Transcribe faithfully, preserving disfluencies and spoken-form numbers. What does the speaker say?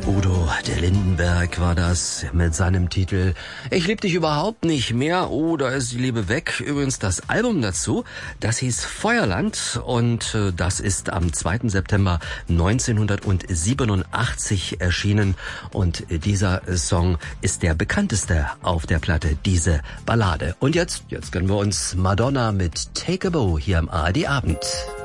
Udo, der Lindenberg war das mit seinem Titel Ich lieb dich überhaupt nicht mehr, oh, da ist die Liebe weg. Übrigens das Album dazu, das hieß Feuerland und äh, das ist am zweiten September neunzehnhundertsiebenundachtzig erschienen und äh, dieser Song ist der bekannteste auf der Platte, diese Ballade. Und jetzt, jetzt gönnen wir uns Madonna mit Take a Bow hier am A R D Abend.